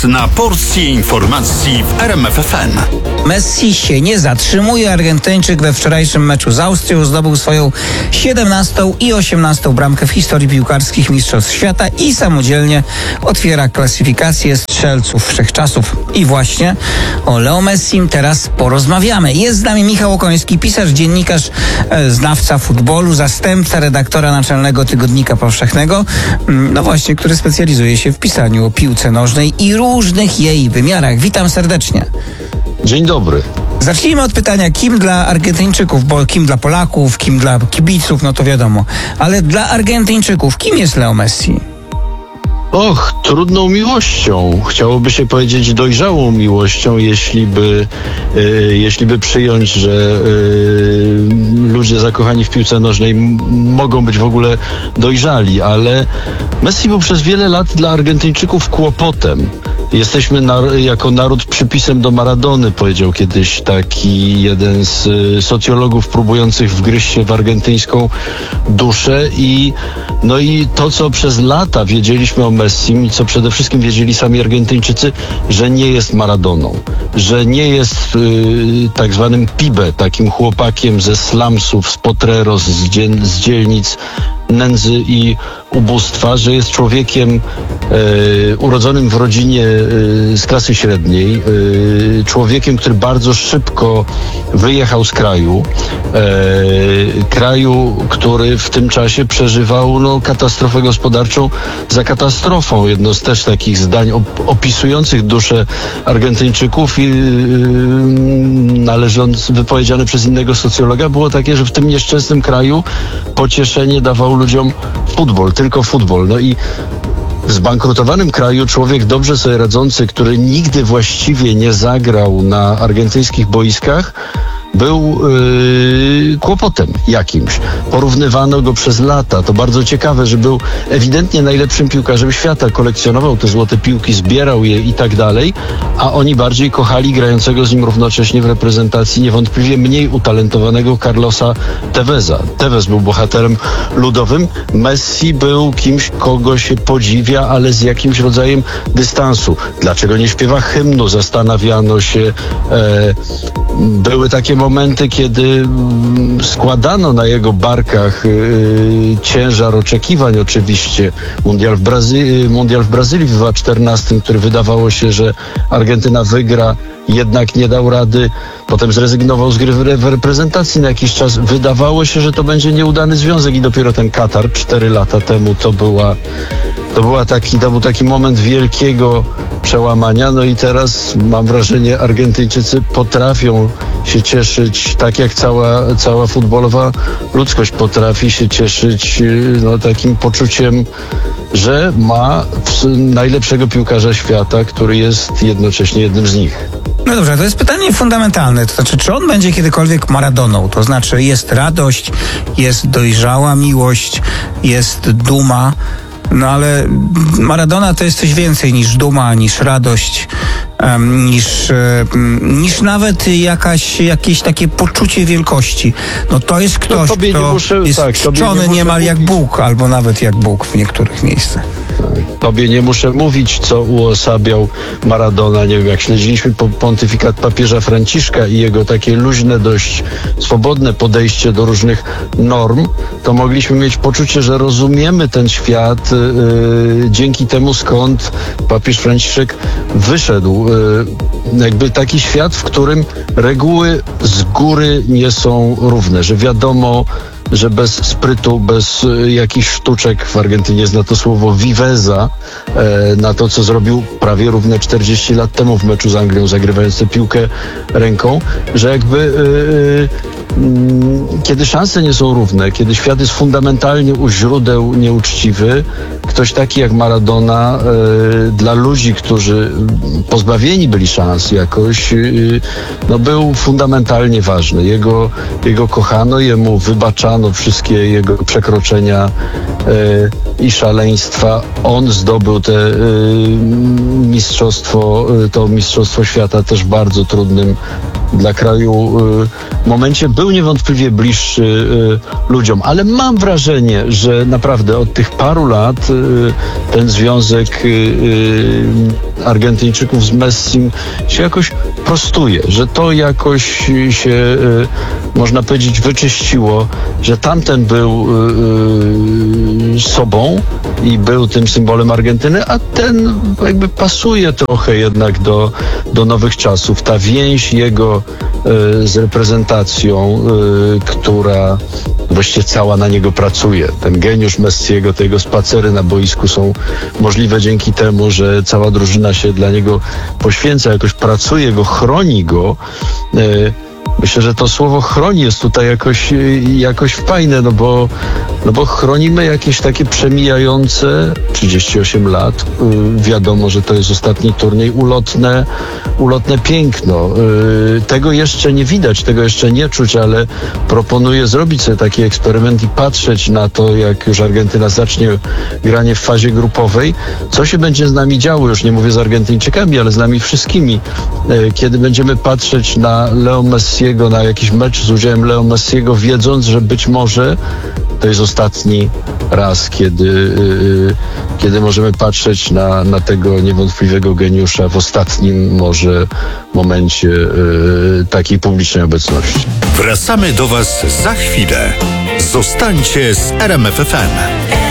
Czas na porcję informacji w RMF FM. Messi się nie zatrzymuje. Argentyńczyk we wczorajszym meczu z Austrią zdobył swoją 17. i 18. bramkę w historii piłkarskich Mistrzostw Świata i samodzielnie otwiera klasyfikację strzelców wszechczasów. I właśnie o Leo Messim teraz porozmawiamy. Jest z nami Michał Okoński, pisarz, dziennikarz, znawca futbolu, zastępca redaktora naczelnego Tygodnika Powszechnego, no właśnie, który specjalizuje się w pisaniu o piłce nożnej i różnych jej wymiarach. Witam serdecznie. Dzień dobry. Zacznijmy od pytania, kim dla Argentyńczyków, bo kim dla Polaków, kim dla kibiców, no to wiadomo. Ale dla Argentyńczyków, kim jest Leo Messi? Trudną miłością. Chciałoby się powiedzieć dojrzałą miłością, jeśli by przyjąć, że ludzie zakochani w piłce nożnej mogą być w ogóle dojrzali, ale Messi był przez wiele lat dla Argentyńczyków kłopotem. Jesteśmy jako naród przypisem do Maradony, powiedział kiedyś taki jeden z socjologów próbujących wgryźć się w argentyńską duszę i to, co przez lata wiedzieliśmy o Messim i co przede wszystkim wiedzieli sami Argentyńczycy, że nie jest Maradoną, że nie jest tak zwanym pibe, takim chłopakiem ze slumsów, z Potreros, z dzielnic nędzy i ubóstwa, że jest człowiekiem urodzonym w rodzinie z klasy średniej, człowiekiem, który bardzo szybko wyjechał z kraju, który w tym czasie przeżywał katastrofę gospodarczą za katastrofą. Jedno z też takich zdań opisujących duszę Argentyńczyków i wypowiedziane przez innego socjologa było takie, że w tym nieszczęsnym kraju pocieszenie dawał ludziom futbol, tylko futbol. No i w zbankrutowanym kraju człowiek dobrze sobie radzący, który nigdy właściwie nie zagrał na argentyńskich boiskach, był kłopotem jakimś. Porównywano go przez lata. To bardzo ciekawe, że był ewidentnie najlepszym piłkarzem świata. Kolekcjonował te złote piłki, zbierał je i tak dalej, a oni bardziej kochali grającego z nim równocześnie w reprezentacji niewątpliwie mniej utalentowanego Carlosa Teveza. Tevez był bohaterem ludowym. Messi był kimś, kogo się podziwia, ale z jakimś rodzajem dystansu. Dlaczego nie śpiewa hymnu? Zastanawiano się. Były takie momenty, kiedy składano na jego barkach ciężar oczekiwań oczywiście. Mundial w Brazylii w 2014, który wydawało się, że Argentyna wygra, jednak nie dał rady. Potem zrezygnował z gry w reprezentacji na jakiś czas. Wydawało się, że to będzie nieudany związek i dopiero ten Katar 4 lata temu to był taki moment wielkiego przełamania. No i teraz mam wrażenie, Argentyńczycy potrafią się cieszyć, tak jak cała futbolowa ludzkość potrafi się cieszyć takim poczuciem, że ma najlepszego piłkarza świata, który jest jednocześnie jednym z nich. No dobrze, to jest pytanie fundamentalne. To znaczy, czy on będzie kiedykolwiek Maradoną? To znaczy, jest radość, jest dojrzała miłość, jest duma. No ale Maradona to jest coś więcej niż duma, niż radość, niż nawet jakieś takie poczucie wielkości. No to jest ktoś, kto jest czczony niemal jak Bóg, albo nawet jak Bóg w niektórych miejscach. Tobie nie muszę mówić, co uosabiał Maradona. Nie wiem, jak śledziliśmy pontyfikat papieża Franciszka i jego takie luźne, dość swobodne podejście do różnych norm, to mogliśmy mieć poczucie, że rozumiemy ten świat dzięki temu, skąd papież Franciszek wyszedł. Jakby taki świat, w którym reguły z góry nie są równe, że wiadomo, że bez sprytu, bez jakichś sztuczek, w Argentynie zna to słowo viveza, na to, co zrobił prawie równe 40 lat temu w meczu z Anglią, zagrywając tę piłkę ręką, że jakby kiedy szanse nie są równe, kiedy świat jest fundamentalnie u źródeł nieuczciwy, ktoś taki jak Maradona dla ludzi, którzy pozbawieni byli szans jakoś, był fundamentalnie ważny. Jego kochano, jemu wybaczano wszystkie jego przekroczenia i szaleństwa. On zdobył to mistrzostwo świata też w bardzo trudnym dla kraju momencie był niewątpliwie bliższy ludziom, ale mam wrażenie, że naprawdę od tych paru lat ten związek Argentyńczyków z Messim się jakoś prostuje, że to jakoś się, można powiedzieć, wyczyściło, że tamten był sobą i był tym symbolem Argentyny, a ten jakby pasuje trochę jednak do nowych czasów. Ta więź jego z reprezentacją, która właściwie cała na niego pracuje. Ten geniusz Messiego, te jego spacery na boisku są możliwe dzięki temu, że cała drużyna się dla niego poświęca, jakoś pracuje go, chroni go. Myślę, że to słowo chroni jest tutaj jakoś fajne, no bo chronimy jakieś takie przemijające 38 lat. Wiadomo, że to jest ostatni turniej, ulotne piękno. Tego jeszcze nie widać, tego jeszcze nie czuć, ale proponuję zrobić sobie taki eksperyment i patrzeć na to, jak już Argentyna zacznie granie w fazie grupowej, co się będzie z nami działo, już nie mówię z Argentyńczykami, ale z nami wszystkimi, kiedy będziemy patrzeć na Leo Messiego, na jakiś mecz z udziałem Leo Messiego, wiedząc, że być może to jest ostatni raz, kiedy możemy patrzeć na tego niewątpliwego geniusza w ostatnim może momencie takiej publicznej obecności. Wracamy do Was za chwilę. Zostańcie z RMF FM.